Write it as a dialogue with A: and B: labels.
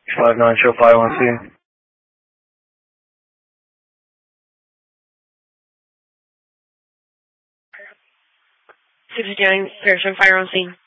A: 59 show 5 1C.
B: 69 Pearson, fire on scene.